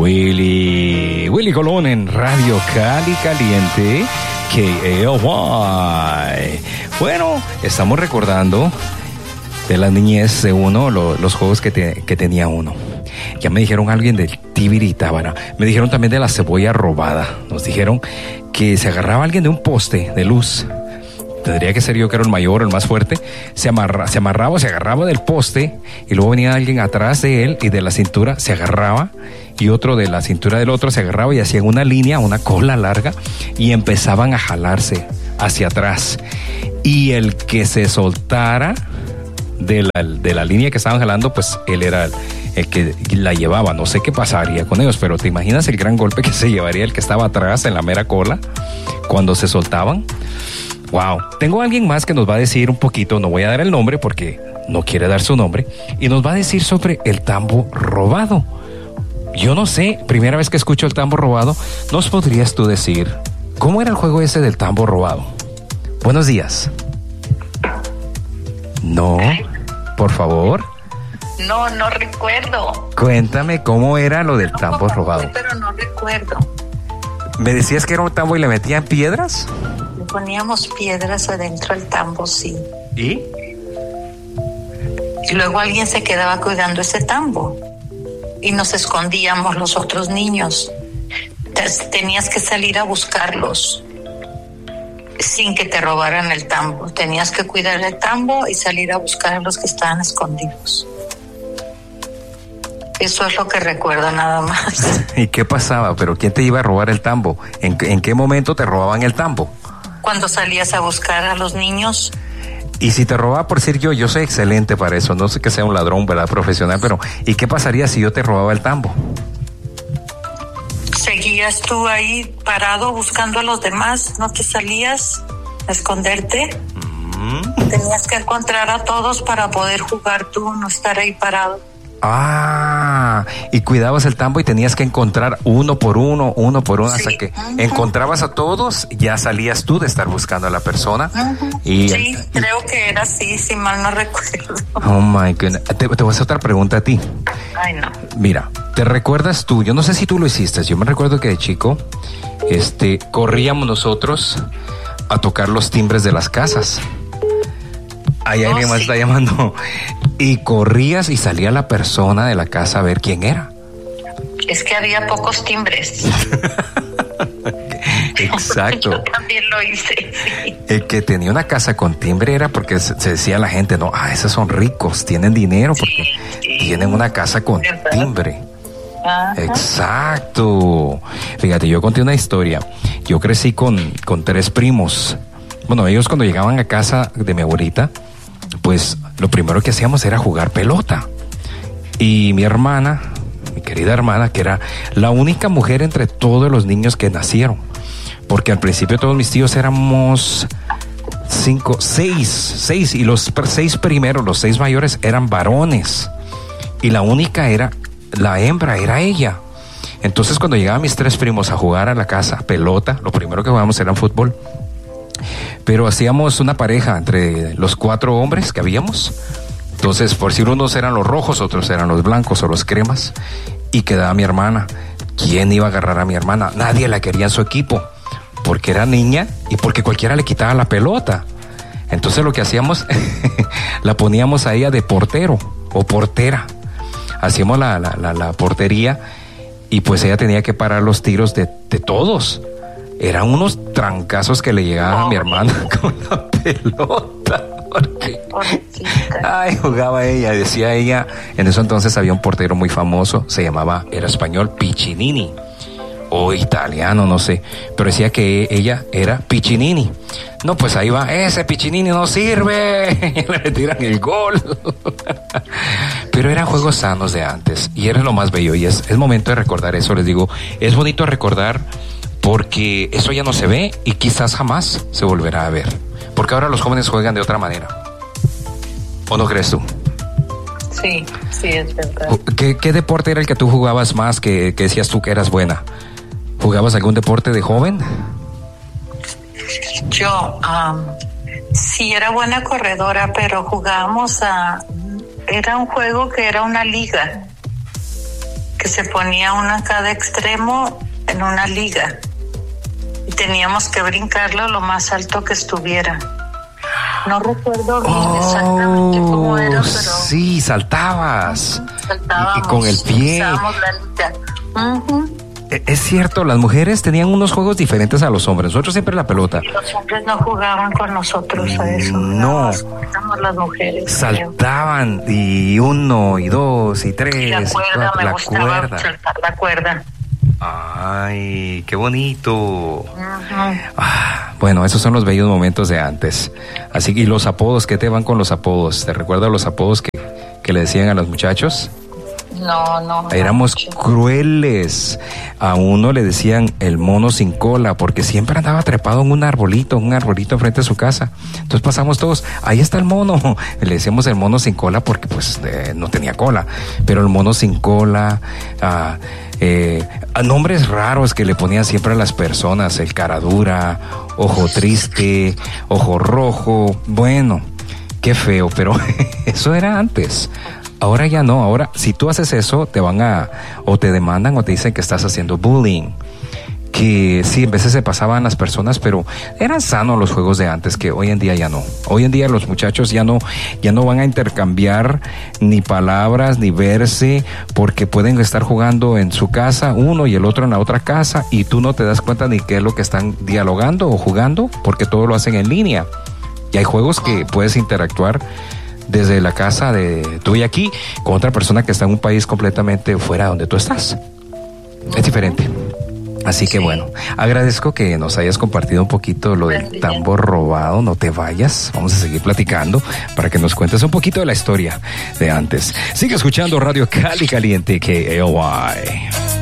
Willy Colón en Radio Cali Caliente, KALY. Bueno, estamos recordando de la niñez de uno, los juegos que tenía uno. Ya me dijeron alguien del Tibiri Tábara. Me dijeron también de la cebolla robada. Nos dijeron que se agarraba alguien de un poste de luz. Tendría que ser yo, que era el mayor, el más fuerte. Se agarraba del poste, y luego venía alguien atrás de él y de la cintura se agarraba, y otro de la cintura del otro se agarraba, y hacían una línea, una cola larga, y empezaban a jalarse hacia atrás. Y el que se soltara de la línea que estaban jalando, pues él era el que la llevaba. No sé qué pasaría con ellos, pero ¿te imaginas el gran golpe que se llevaría el que estaba atrás en la mera cola cuando se soltaban? Wow. Tengo a alguien más que nos va a decir un poquito, no voy a dar el nombre porque no quiere dar su nombre, y nos va a decir sobre el tambo robado. Yo no sé, primera vez que escucho el tambo robado. ¿Nos podrías tú decir cómo era el juego ese del tambo robado? Buenos días. No, por favor. No recuerdo. Cuéntame cómo era lo del tambo robado. Pero no recuerdo. ¿Me decías que era un tambo y le metían piedras? Le poníamos piedras adentro del tambo, sí. ¿Y? Y luego alguien se quedaba cuidando ese tambo. Y nos escondíamos los otros niños. Entonces, tenías que salir a buscarlos sin que te robaran el tambo. Tenías que cuidar el tambo y salir a buscar a los que estaban escondidos. Eso es lo que recuerdo, nada más. ¿Y qué pasaba? ¿Pero quién te iba a robar el tambo? ¿En qué momento te robaban el tambo? Cuando salías a buscar a los niños. Y si te robaba, por decir yo soy excelente para eso, no sé que sea un ladrón, ¿verdad? Profesional, pero ¿y qué pasaría si yo te robaba el tambo? ¿Seguías tú ahí parado buscando a los demás? ¿No te salías a esconderte? Tenías que encontrar a todos para poder jugar tú, no estar ahí parado. Ah, y cuidabas el tambo y tenías que encontrar uno por uno, sí, hasta que encontrabas a todos, ya salías tú de estar buscando a la persona. Sí, creo que era así, si mal no recuerdo. Oh my goodness. Te voy a hacer otra pregunta a ti. Ay, no. Mira, ¿te recuerdas tú? Yo no sé si tú lo hiciste. Yo me recuerdo que de chico, corríamos nosotros a tocar los timbres de las casas. Ahí alguien más está llamando. Y corrías y salía la persona de la casa a ver quién era. Es que había pocos timbres. Exacto. Yo también lo hice. Sí. El que tenía una casa con timbre era porque se decía la gente, no, esos son ricos, tienen dinero porque tienen una casa con timbre. Ajá. Exacto. Fíjate, yo conté una historia. Yo crecí con 3 primos. Bueno, ellos cuando llegaban a casa de mi abuelita, pues lo primero que hacíamos era jugar pelota. Y mi hermana, mi querida hermana, que era la única mujer entre todos los niños que nacieron, porque al principio todos mis tíos éramos 6, y los 6 primeros, los 6 mayores eran varones, y la única la hembra era ella. Entonces cuando llegaban mis 3 primos a jugar a la casa pelota, lo primero que jugábamos era fútbol. Pero hacíamos una pareja entre los 4 hombres que habíamos. Entonces, por si unos eran los rojos, otros eran los blancos o los cremas, y quedaba mi hermana. ¿Quién iba a agarrar a mi hermana? Nadie la quería en su equipo, porque era niña y porque cualquiera le quitaba la pelota. Entonces lo que hacíamos, la poníamos a ella de portero o portera. Hacíamos la portería, y pues ella tenía que parar los tiros de todos. Eran unos trancazos que le llegaban a mi hermana con la pelota. Ay, jugaba ella, decía ella. En eso entonces había un portero muy famoso, era español, Piccinini, o italiano, no sé, pero decía que ella era Piccinini. No, pues ahí va, ese Piccinini no sirve, y le tiran el gol. Pero eran juegos sanos de antes, y era lo más bello, y es momento de recordar eso. Les digo, es bonito recordar, porque eso ya no se ve y quizás jamás se volverá a ver, porque ahora los jóvenes juegan de otra manera. ¿O no crees tú? Sí, es verdad. ¿Qué deporte era el que tú jugabas más, que decías tú que eras buena? ¿Jugabas algún deporte de joven? Yo sí era buena corredora, pero jugábamos era un juego que era una liga, que se ponía uno a cada extremo en una liga y teníamos que brincarlo lo más alto que estuviera. No recuerdo bien exactamente cómo era, pero sí, saltabas. Saltábamos, y con el pie. Usábamos la liga. Uh-huh. Es cierto, las mujeres tenían unos juegos diferentes a los hombres. Nosotros siempre la pelota. Y los hombres no jugaban con nosotros a eso. No. Éramos las mujeres. Saltaban y 1 y 2 y 3. La cuerda, me gustaba saltar la cuerda. Ay, qué bonito. Uh-huh. Bueno, esos son los bellos momentos de antes. Así que, ¿y los apodos? ¿Qué te van con los apodos? ¿Te recuerdas los apodos que le decían a los muchachos? No. Éramos crueles. A uno le decían el mono sin cola porque siempre andaba trepado en un arbolito frente a su casa. Entonces pasamos todos, ahí está el mono. Le decíamos el mono sin cola porque pues no tenía cola. Pero el mono sin cola, nombres raros que le ponían siempre a las personas, el cara dura, ojo triste, ojo rojo. Bueno, qué feo, pero eso era antes. Ahora ya no, ahora si tú haces eso te van o te demandan o te dicen que estás haciendo bullying. Que sí, en veces se pasaban las personas, pero eran sanos los juegos de antes, que hoy en día ya no. Hoy en día los muchachos ya no van a intercambiar ni palabras ni verse, porque pueden estar jugando en su casa uno y el otro en la otra casa y tú no te das cuenta ni qué es lo que están dialogando o jugando, porque todo lo hacen en línea. Y hay juegos que puedes interactuar desde la casa de tú y aquí con otra persona que está en un país completamente fuera de donde tú estás. Es diferente. Así que bueno, agradezco que nos hayas compartido un poquito lo del tambor robado. No te vayas, vamos a seguir platicando para que nos cuentes un poquito de la historia de antes. Sigue escuchando Radio Cali Caliente, KAOY.